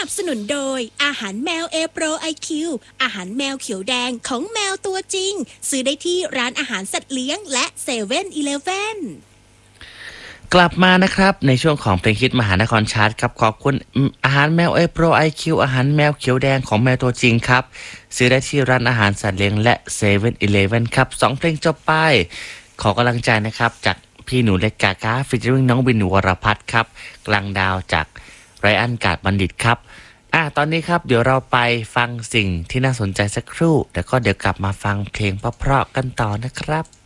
นับสนุนโดยอาหารแมวเอโปรไอคิวอาหารแมวเขียวแดงของแมวตัวจริงซื้อได้ที่ร้านอาหารสัตว์เลี้ยงและเซเว่นอีเลฟเว่นกลับมานะครับในช่วงของเพลงฮิตมหานครชาร์ตครับขอบคุณอาหารแมวเอโปรไอคิวอาหารแมวเขียวแดงของแมวตัวจริงครับซื้อได้ที่ร้านอาหารสัตว์เลี้ยงและเซเว่นอีเลฟเว่นครับ2เพลงจบไปขอกำลังใจนะครับจากพี่หนูเล็กกากาฟิชเชอร์น้องบินวรพัฒน์ครับกลางดาวจากไรอันกาดบัณฑิตครับตอนนี้ครับเดี๋ยวเราไปฟังสิ่งที่น่าสนใจสักครู่แล้วก็เดี๋ยวกลับมาฟังเพลงเพราะๆกันต่อนะครับ